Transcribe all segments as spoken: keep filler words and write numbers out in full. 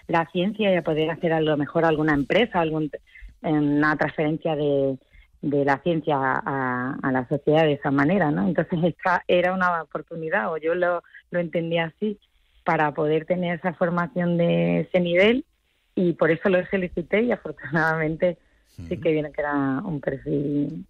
la ciencia y a poder hacer a lo mejor alguna empresa, algún, una transferencia de, de la ciencia a, a la sociedad de esa manera, ¿no? Entonces esta era una oportunidad, o yo lo, lo entendía así, para poder tener esa formación de ese nivel, y por eso lo solicité, y afortunadamente sí que viene que era un perfil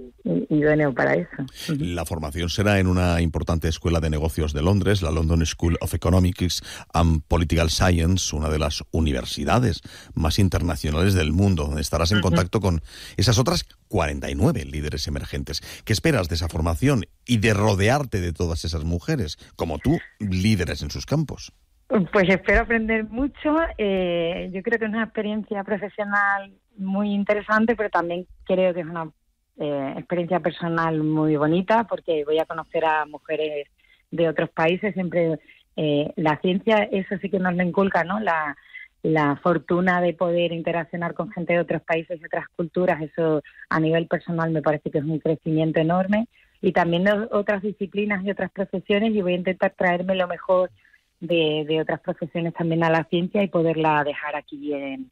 idóneo para eso. La formación será en una importante escuela de negocios de Londres, la London School of Economics and Political Science, una de las universidades más internacionales del mundo, donde estarás en uh-huh. contacto con esas otras cuarenta y nueve líderes emergentes. ¿Qué esperas de esa formación y de rodearte de todas esas mujeres, como tú, líderes en sus campos? Pues espero aprender mucho. Eh, yo creo que es una experiencia profesional muy interesante, pero también creo que es una eh, experiencia personal muy bonita, porque voy a conocer a mujeres de otros países. Siempre eh, la ciencia, eso sí que nos lo inculca, ¿no? La, la fortuna de poder interaccionar con gente de otros países y otras culturas, eso a nivel personal me parece que es un crecimiento enorme. Y también de otras disciplinas y otras profesiones, y voy a intentar traerme lo mejor De, de otras profesiones también a la ciencia y poderla dejar aquí en,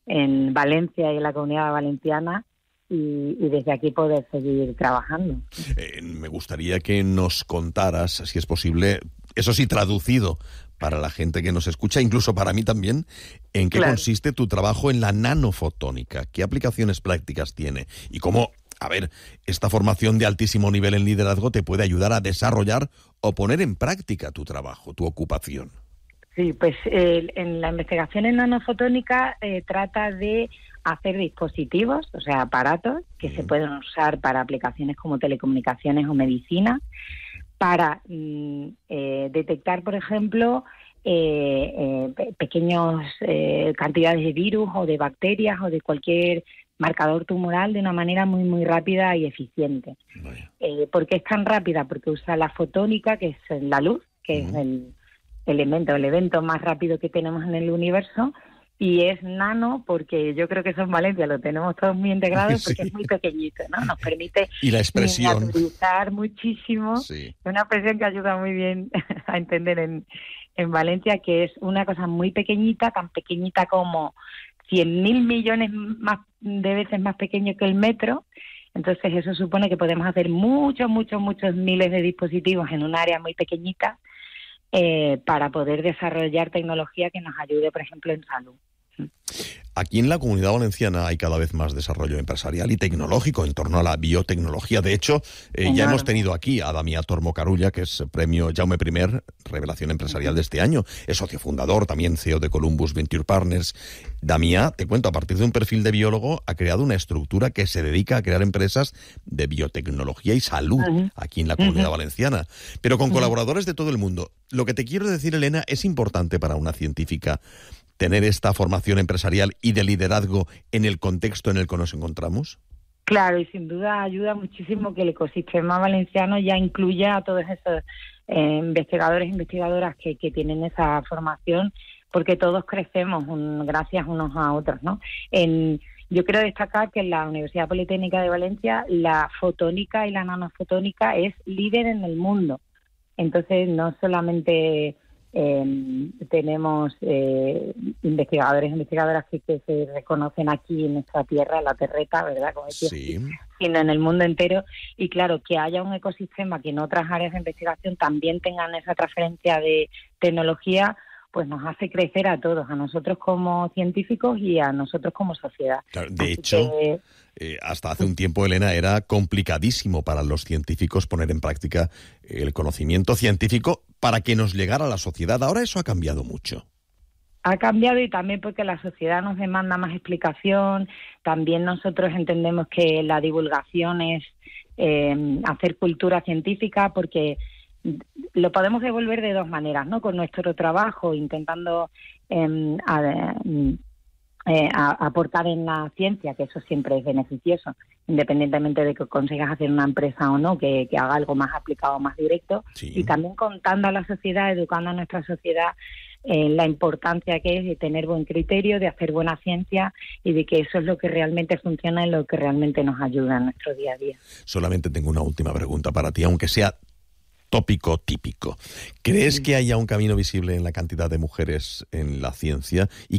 en Valencia y en la Comunidad Valenciana, y, y desde aquí poder seguir trabajando. Eh, me gustaría que nos contaras, si es posible, eso sí traducido para la gente que nos escucha, incluso para mí también, en qué claro. consiste tu trabajo en la nanofotónica, qué aplicaciones prácticas tiene y cómo, a ver, esta formación de altísimo nivel en liderazgo te puede ayudar a desarrollar o poner en práctica tu trabajo, tu ocupación. Sí, pues eh, en la investigación en nanofotónica eh, trata de hacer dispositivos, o sea, aparatos que mm. se pueden usar para aplicaciones como telecomunicaciones o medicina, para mm, eh, detectar, por ejemplo, eh, eh, pequeñas eh, cantidades de virus o de bacterias o de cualquier marcador tumoral de una manera muy, muy rápida y eficiente. Eh, ¿Por qué es tan rápida? Porque usa la fotónica, que es la luz, que uh-huh. es el elemento, el evento más rápido que tenemos en el universo, y es nano porque yo creo que eso en Valencia lo tenemos todos muy integrados, porque sí. es muy pequeñito, ¿no? Nos permite y la expresión miniaturizar muchísimo. Sí. Es una expresión que ayuda muy bien a entender en, en Valencia, que es una cosa muy pequeñita, tan pequeñita como cien mil millones más de veces más pequeño que el metro. Entonces eso supone que podemos hacer muchos, muchos, muchos miles de dispositivos en un área muy pequeñita, eh, para poder desarrollar tecnología que nos ayude, por ejemplo, en salud. Aquí en la Comunidad Valenciana hay cada vez más desarrollo empresarial y tecnológico en torno a la biotecnología. De hecho, eh, ya hemos tenido aquí a Damià Tormo Carulla, que es premio Jaume I, revelación empresarial de este año. Es socio fundador, también C E O de Columbus Venture Partners. Damià, te cuento, a partir de un perfil de biólogo, ha creado una estructura que se dedica a crear empresas de biotecnología y salud uh-huh. aquí en la Comunidad uh-huh. Valenciana, pero con uh-huh. colaboradores de todo el mundo. Lo que te quiero decir, Elena, es importante para una científica tener esta formación empresarial y de liderazgo en el contexto en el que nos encontramos. Claro, y sin duda ayuda muchísimo que el ecosistema valenciano ya incluya a todos esos eh, investigadores e investigadoras que, que tienen esa formación, porque todos crecemos un, gracias unos a otros, ¿no? En, yo quiero destacar que en la Universidad Politécnica de Valencia la fotónica y la nanofotónica es líder en el mundo. Entonces no solamente Eh, tenemos eh, investigadores e investigadoras que, que se reconocen aquí en nuestra tierra, la terreta, ¿verdad? Como decía, sí. sino en el mundo entero. Y claro, que haya un ecosistema que en otras áreas de investigación también tengan esa transferencia de tecnología, pues nos hace crecer a todos, a nosotros como científicos y a nosotros como sociedad. Claro, de Así hecho, que, eh, hasta hace un tiempo, Elena, era complicadísimo para los científicos poner en práctica el conocimiento científico para que nos llegara a la sociedad. Ahora eso ha cambiado mucho. Ha cambiado, y también porque la sociedad nos demanda más explicación. También nosotros entendemos que la divulgación es eh, hacer cultura científica, porque lo podemos devolver de dos maneras, ¿no? Con nuestro trabajo, intentando eh, a, eh, a, aportar en la ciencia, que eso siempre es beneficioso, independientemente de que consigas hacer una empresa o no, que, que haga algo más aplicado, más directo, sí. y también contando a la sociedad, educando a nuestra sociedad eh, la importancia que es de tener buen criterio, de hacer buena ciencia, y de que eso es lo que realmente funciona y lo que realmente nos ayuda en nuestro día a día. Solamente tengo una última pregunta para ti, aunque sea tópico típico. ¿Crees que haya un camino visible en la cantidad de mujeres en la ciencia? Y